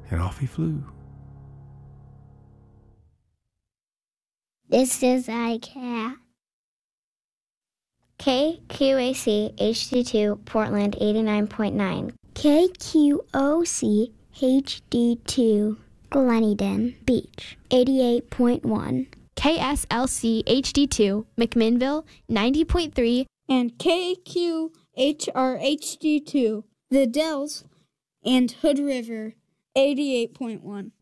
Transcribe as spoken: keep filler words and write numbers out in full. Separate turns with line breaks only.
And off he flew.
This is iCat. K Q A C H D two, Portland eighty-nine point nine. K Q O C H D two, Gleneden Beach eighty-eight point one.
K S L C H D two, McMinnville ninety point three.
And K Q H R H D two, The Dells and Hood River eighty-eight point one.